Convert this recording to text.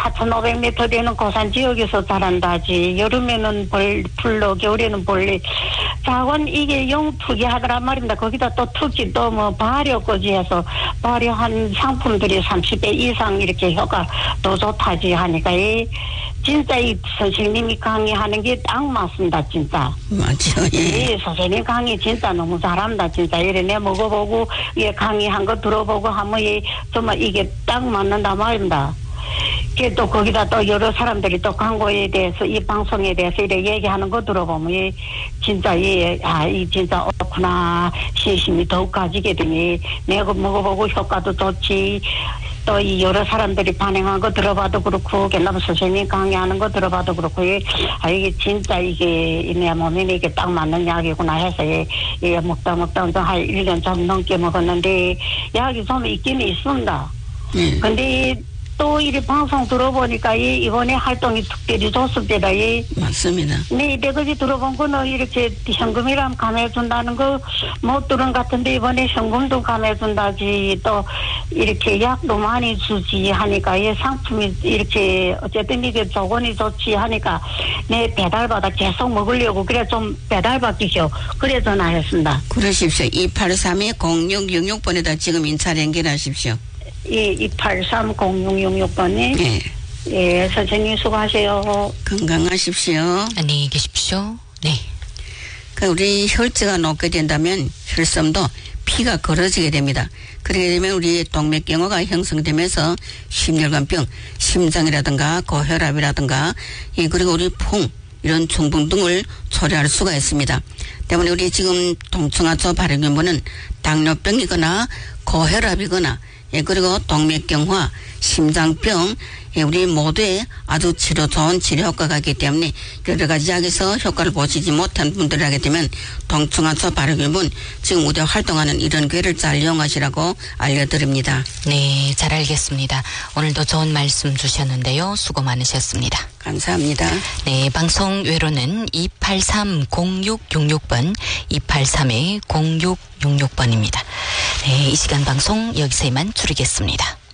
4,500m 되는 고산 지역에서 자란다지. 여름에는 풀로, 겨울에는 벌리. 자원 이게 영특이하더란 말입니다. 거기다 또 특히 또 뭐 발효까지 해서 발효한 상품들이 30배 이상 이렇게 효과 더 좋다지 하니까 진짜 이 선생님이 강의하는 게 딱 맞습니다. 진짜. 맞죠. 예. 선생님 강의 진짜 너무 잘한다. 진짜 이래 내 먹어보고 강의한 거 들어보고 하면 정말 이게 딱 맞는다 말입니다. 또 거기다 또 여러 사람들이 또 광고에 대해서 이 방송에 대해서 이래 얘기하는 거 들어보면 진짜 이 진짜 옳구나 신심이 더욱 가지게 되니 내가 먹어보고 효과도 좋지. 또 이 여러 사람들이 반응한 거 들어봐도 그렇고 갤남 선생님 강의하는 거 들어봐도 그렇고 이게 진짜 이게 내 몸에 이게 딱 맞는 약이구나 해서 먹다 좀 한 1년 좀 넘게 먹었는데 약이 좀 있긴 있습니다. 근데 또 이 방송 들어보니까 이번에 활동이 특별히 좋습니다. 맞습니다. 네, 내가 들어본 거는 이렇게 현금이랑 감해준다는 거 못 들은 것 같은데 이번에 현금도 감해준다지 또 이렇게 약도 많이 주지 하니까 이 상품이 이렇게 어쨌든 이게 조건이 좋지 하니까 내 배달받아 계속 먹으려고 그래 좀 배달받기죠. 그래 전화했습니다. 그러십시오. 283-0666번에다 지금 인차 연결하십시오. 283-0666번에 네. 예, 선생님 수고하세요. 건강하십시오. 안녕히 계십시오. 네. 우리 혈제가 높게 된다면 혈섬도 피가 걸어지게 됩니다. 그렇게 되면 우리 동맥경화가 형성되면서 심혈관병, 심장이라든가 고혈압이라든가 그리고 우리 풍 이런 중풍 등을 초래할 수가 있습니다. 때문에 우리 지금 동청하초 발행연부는 당뇨병이거나 고혈압이거나 그리고 동맥경화, 심장병 우리 모두에 아주 좋은 치료 효과가 있기 때문에 여러 가지 약에서 효과를 보시지 못한 분들 하게 되면 동청하초 발효균분 지금 우리 활동하는 이런 기회를 잘 이용하시라고 알려드립니다. 네, 잘 알겠습니다. 오늘도 좋은 말씀 주셨는데요. 수고 많으셨습니다. 감사합니다. 네, 방송 외로는 283-0666번, 283-0666번입니다. 네, 이 시간 방송 여기서 이만 줄이겠습니다.